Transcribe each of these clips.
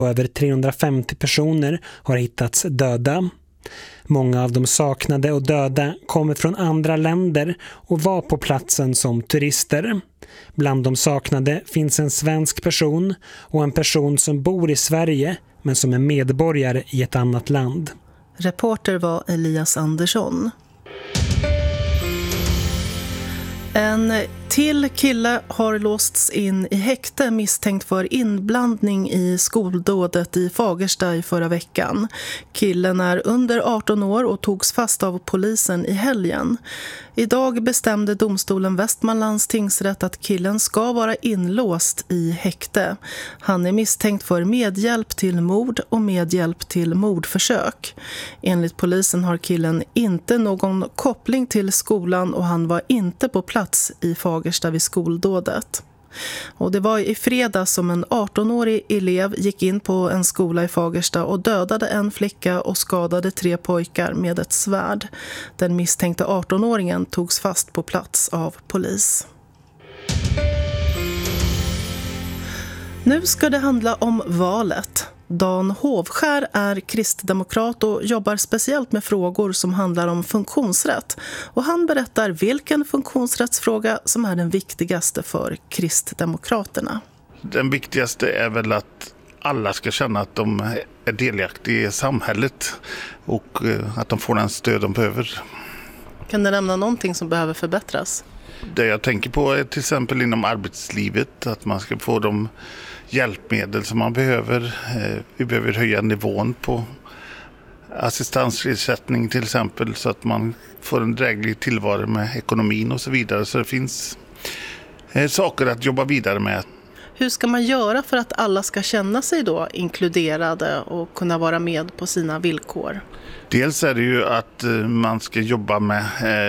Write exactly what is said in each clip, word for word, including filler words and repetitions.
och över trehundrafemtio personer har hittats döda. Många av de saknade och döda kommer från andra länder och var på platsen som turister. Bland de saknade finns en svensk person och en person som bor i Sverige men som är medborgare i ett annat land. Reporter var Elias Andersson. En till kille har låsts in i häkte misstänkt för inblandning i skoldådet i Fagersta i förra veckan. Killen är under arton år och togs fast av polisen i helgen. Idag bestämde domstolen Västmanlands tingsrätt att killen ska vara inlåst i häkte. Han är misstänkt för medhjälp till mord och medhjälp till mordförsök. Enligt polisen har killen inte någon koppling till skolan och han var inte på plats i Fagersta vid skoldådet. Och det var i fredag som en arton-årig elev gick in på en skola i Fagersta och dödade en flicka och skadade tre pojkar med ett svärd. Den misstänkte arton-åringen togs fast på plats av polis. Nu ska det handla om valet. Dan Hovskär är kristdemokrat och jobbar speciellt med frågor som handlar om funktionsrätt. Och han berättar vilken funktionsrättsfråga som är den viktigaste för kristdemokraterna. Den viktigaste är väl att alla ska känna att de är delaktiga i samhället och att de får den stöd de behöver. Kan du nämna någonting som behöver förbättras? Det jag tänker på är till exempel inom arbetslivet att man ska få de hjälpmedel som man behöver. Vi behöver höja nivån på assistansersättning till exempel så att man får en dräglig tillvaro med ekonomin och så vidare. Så det finns saker att jobba vidare med. Hur ska man göra för att alla ska känna sig då inkluderade och kunna vara med på sina villkor? Dels är det ju att man ska jobba med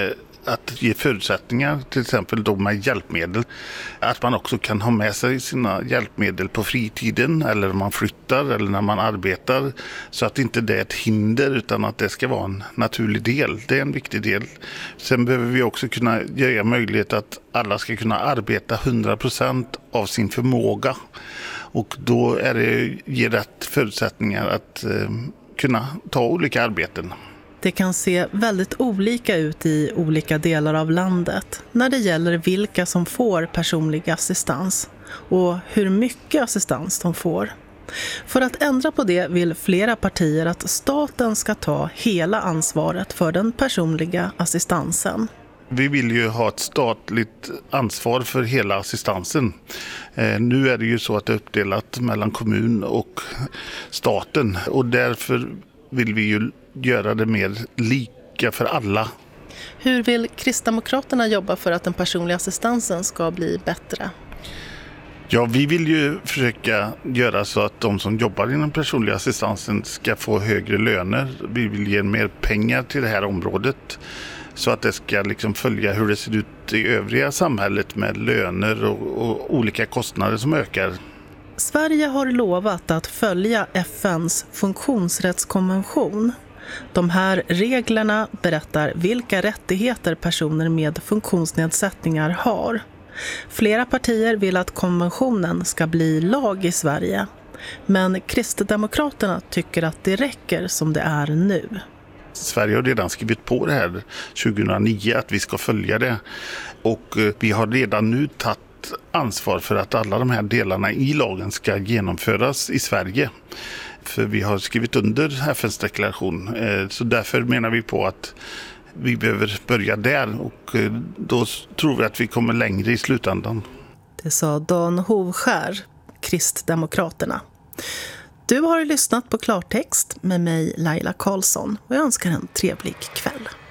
att ge förutsättningar, till exempel då med hjälpmedel. Att man också kan ha med sig sina hjälpmedel på fritiden eller när man flyttar eller när man arbetar. Så att inte det är ett hinder utan att det ska vara en naturlig del. Det är en viktig del. Sen behöver vi också kunna göra möjlighet att alla ska kunna arbeta hundra procent av sin förmåga. Och då är det ge rätt förutsättningar att eh, kunna ta olika arbeten. Det kan se väldigt olika ut i olika delar av landet när det gäller vilka som får personlig assistans och hur mycket assistans de får. För att ändra på det vill flera partier att staten ska ta hela ansvaret för den personliga assistansen. Vi vill ju ha ett statligt ansvar för hela assistansen. Eh, nu är det ju så att det är uppdelat mellan kommun och staten och därför vill vi ju göra det mer lika för alla. Hur vill Kristdemokraterna jobba för att den personliga assistansen ska bli bättre? Ja, vi vill ju försöka göra så att de som jobbar inom personliga assistansen ska få högre löner. Vi vill ge mer pengar till det här området så att det ska liksom följa hur det ser ut i övriga samhället med löner och, och olika kostnader som ökar. Sverige har lovat att följa F N:s funktionsrättskonvention. De här reglerna berättar vilka rättigheter personer med funktionsnedsättningar har. Flera partier vill att konventionen ska bli lag i Sverige. Men Kristdemokraterna tycker att det räcker som det är nu. Sverige har redan skrivit på det här tjugohundranio att vi ska följa det. Och vi har redan nu tagit ansvar för att alla de här delarna i lagen ska genomföras i Sverige. För vi har skrivit under F N:s deklaration. Så därför menar vi på att vi behöver börja där och då tror vi att vi kommer längre i slutändan. Det sa Dan Hovskär, Kristdemokraterna. Du har lyssnat på Klartext med mig Laila Karlsson och jag önskar en trevlig kväll.